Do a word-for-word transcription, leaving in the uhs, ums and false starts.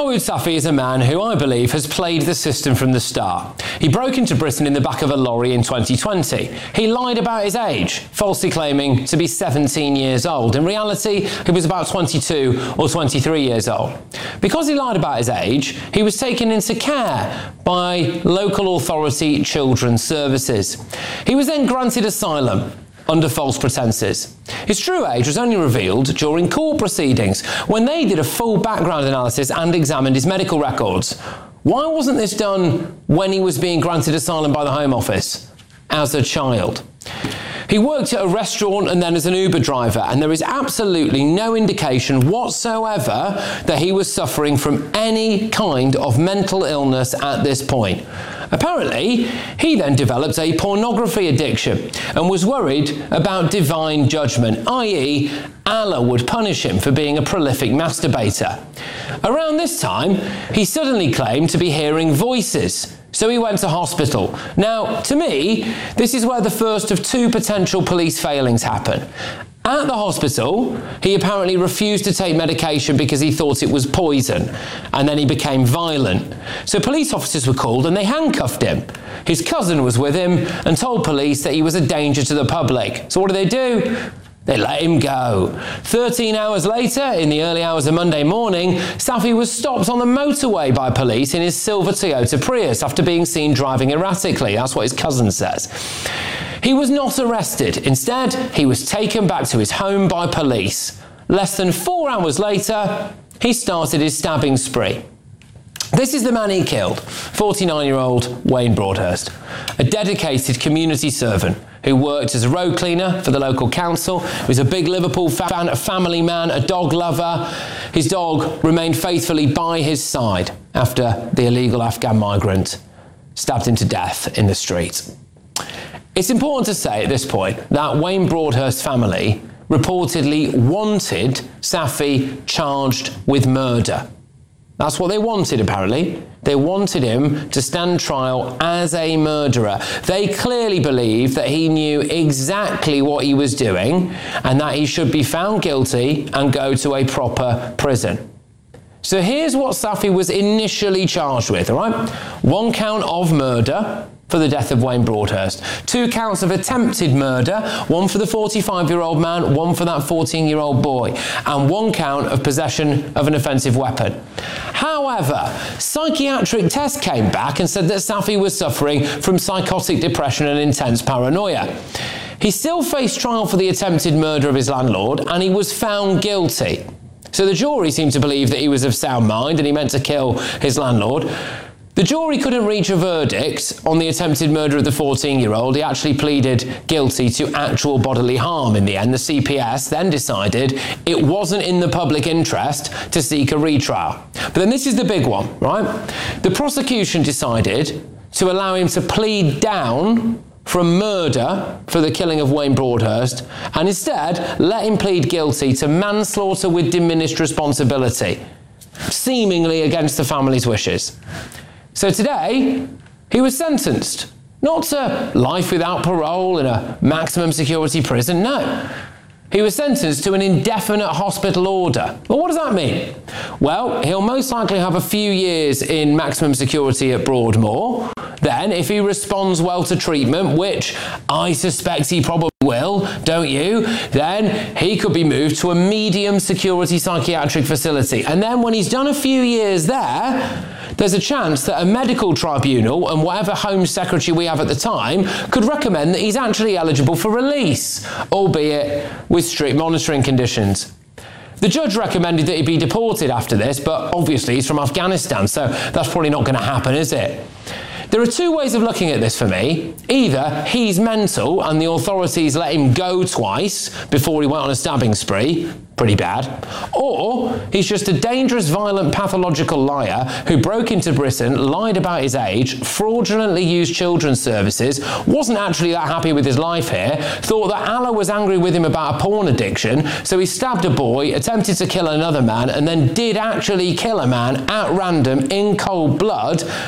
Dawood Safi is a man who I believe has played the system from the start. He broke into Britain in the back of a lorry in twenty twenty. He lied about his age, falsely claiming to be seventeen years old. In reality, he was about twenty-two or twenty-three years old. Because he lied about his age, he was taken into care by local authority children's services. He was then granted asylum under false pretences. His true age was only revealed during court proceedings when they did a full background analysis and examined his medical records. Why wasn't this done when he was being granted asylum by the Home Office as a child? He worked at a restaurant and then as an Uber driver, and there is absolutely no indication whatsoever that he was suffering from any kind of mental illness at this point. Apparently, he then developed a pornography addiction and was worried about divine judgment, that is, Allah would punish him for being a prolific masturbator. Around this time, he suddenly claimed to be hearing voices, so he went to hospital. Now, to me, this is where the first of two potential police failings happen. At the hospital, he apparently refused to take medication because he thought it was poison, and then he became violent. So police officers were called and they handcuffed him. His cousin was with him and told police that he was a danger to the public. So what did they do? They let him go. thirteen hours later, in the early hours of Monday morning, Safi was stopped on the motorway by police in his silver Toyota Prius after being seen driving erratically. That's what his cousin says. He was not arrested. Instead, he was taken back to his home by police. Less than four hours later, he started his stabbing spree. This is the man he killed, forty-nine-year-old Wayne Broadhurst, a dedicated community servant who worked as a road cleaner for the local council. He was a big Liverpool fan, a family man, a dog lover. His dog remained faithfully by his side after the illegal Afghan migrant stabbed him to death in the street. It's important to say at this point that Wayne Broadhurst's family reportedly wanted Safi charged with murder. That's what they wanted, apparently. They wanted him to stand trial as a murderer. They clearly believed that he knew exactly what he was doing and that he should be found guilty and go to a proper prison. So here's what Safi was initially charged with, all right? One count of murder for the death of Wayne Broadhurst. Two counts of attempted murder, one for the forty-five-year-old man, one for that fourteen-year-old boy, and one count of possession of an offensive weapon. However, psychiatric tests came back and said that Safi was suffering from psychotic depression and intense paranoia. He still faced trial for the attempted murder of his landlord, and he was found guilty. So the jury seemed to believe that he was of sound mind and he meant to kill his landlord. The jury couldn't reach a verdict on the attempted murder of the fourteen-year-old. He actually pleaded guilty to actual bodily harm in the end. The C P S then decided it wasn't in the public interest to seek a retrial. But then this is the big one, right? The prosecution decided to allow him to plead down from murder for the killing of Wayne Broadhurst and instead let him plead guilty to manslaughter with diminished responsibility, seemingly against the family's wishes. So today, he was sentenced, not to life without parole in a maximum security prison, no. He was sentenced to an indefinite hospital order. Well, what does that mean? Well, he'll most likely have a few years in maximum security at Broadmoor. Then, if he responds well to treatment, which I suspect he probably will, don't you? Then he could be moved to a medium security psychiatric facility. And then when he's done a few years there, there's a chance that a medical tribunal and whatever Home Secretary we have at the time could recommend that he's actually eligible for release, albeit with strict monitoring conditions. The judge recommended that he be deported after this, but obviously he's from Afghanistan, so that's probably not going to happen, is it? There are two ways of looking at this for me. Either he's mental and the authorities let him go twice before he went on a stabbing spree, pretty bad, or he's just a dangerous, violent, pathological liar who broke into Britain, lied about his age, fraudulently used children's services, wasn't actually that happy with his life here, thought that Allah was angry with him about a porn addiction, so he stabbed a boy, attempted to kill another man, and then did actually kill a man at random in cold blood,